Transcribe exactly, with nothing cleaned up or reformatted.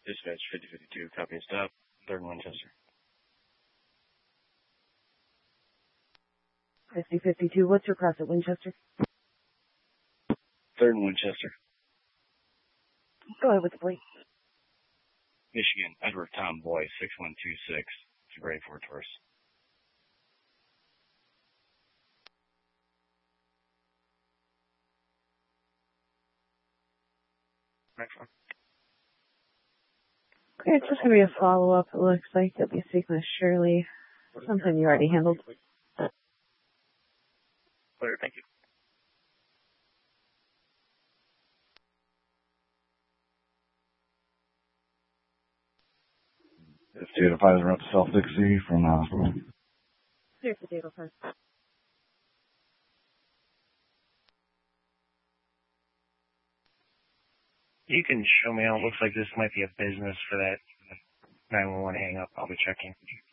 Dispatch fifty fifty-two, copy and stop. Third and Winchester. fifty fifty-two, what's your cross at Winchester? Third and Winchester. Go ahead with the plate. Michigan, Edward Tom Boy, six one two six. It's a grade four Taurus. Next one. Okay, it's just going to be a follow-up. It looks like W Sigma Shirley. Something you already handled. Clear, thank you. If data files are up to self-dixie from the hospital. Here's the data first. You can show me out. Looks like this might be a business for that nine one one hang up. I'll be checking.